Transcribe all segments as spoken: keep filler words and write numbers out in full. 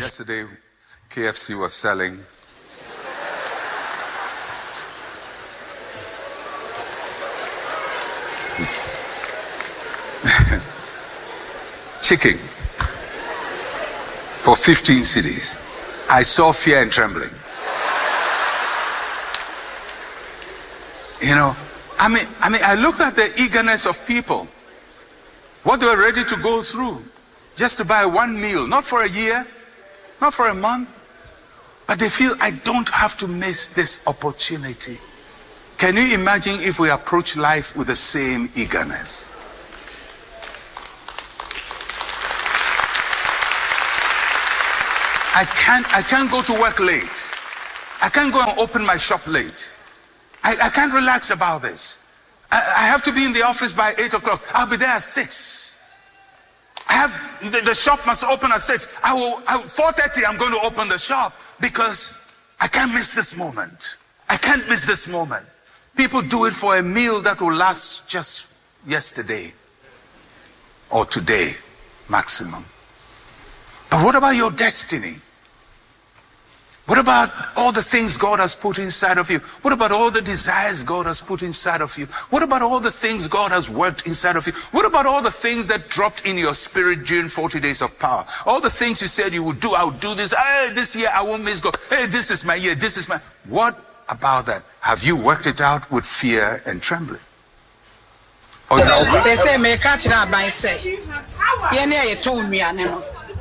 Yesterday, K F C was selling chicken for fifteen cedis. I saw fear and trembling. You know, I mean, I mean, I look at the eagerness of people, what they were ready to go through just to buy one meal, not for a year, not for a month, but they feel I don't have to miss this opportunity. Can you imagine if we approach life with the same eagerness? I can't, I can't go to work late. I can't go and open my shop late. I, I can't relax about this. I, I have to be in the office by eight o'clock. I'll be there at six. I have, the, the shop must open at six. I will, I, four thirty, I'm going to open the shop because I can't miss this moment. I can't miss this moment. People do it for a meal that will last just yesterday or today, maximum. But what about your destiny? What about all the things God has put inside of you? What about all the desires God has put inside of you? What about all the things God has worked inside of you? What about all the things that dropped in your spirit during forty days of power? All the things you said you would do, I would do this. Hey, this year I won't miss God. Hey, this is my year. This is my... What about that? Have you worked it out with fear and trembling? Or no? Say, say, me catch that by say. Yeah, you told me, I know.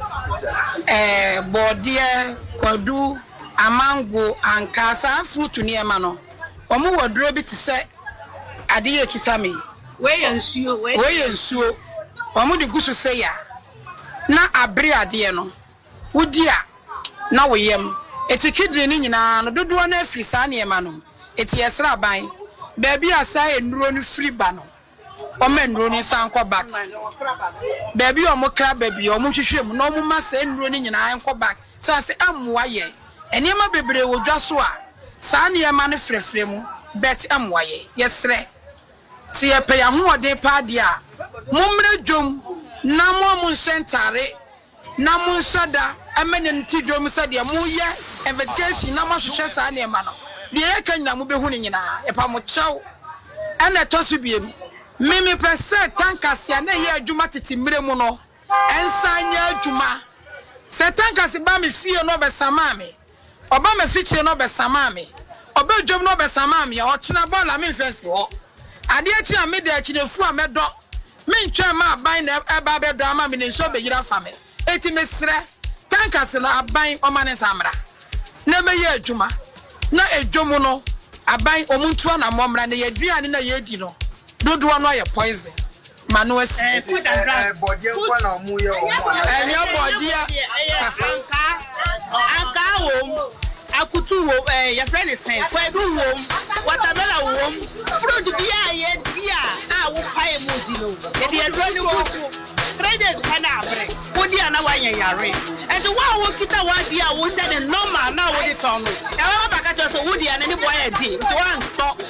Eh, Bodia, Kodu, Amango, and Casa, fruit near Mano. Omu wa drobi to say, Adia Kitami. Way and sue, way and sue. Omu de Gusu say ya. Na abria diano. Udia. Na we yem. It's a kid in na do do na free sani emano. It's yesra ban. Baby asai nroni free bano. Omen nroni sanko back. Baby omo crab baby omo hwehwe mu no mo ma sa nroni nyina anko back. So say amwa ye. Enema bebre wo dwaso a sani ema ne frefre mu bet amwa ye. Yesre. Si ye pe ya hoode pa dia. Mumre dwom na mo mo nsentare na mo nsada amene nti dwom sa de mo ye investigation na mo hwehwe sani ema no. De ye kan na mo behu ni nyina e pa mo chew ene tosu biem mimi pese tankasia na ye adwuma titi mire mu no ensanya adwuma se tankasi ba me fie no be samame oba me fiche no be samame oba dwom no be samame o china bola me fesi ho ade achi a me de achi nefu a me do me ntwa ma aban na eba be do ama me ne nso be yira fa me eti me sre tankasi no aban o ma ne samra na me ye adwuma na edwomu no aban omuntu na momra na ye duane na ye di no dodo no ye poison manu esi eh food and drug body kwa na omu ye omu eh your body anka anka wo akutu wo eh your friend is saying kwadu wo watermelon wo fruit bi a ye dia a wo pae mu di no e bi edro ni kufu credit kana abre wo dia na wanye yare and the one wo kita wa dia wo say the normal na wo di ton no e wa baka just wo dia na ni boy e di to an to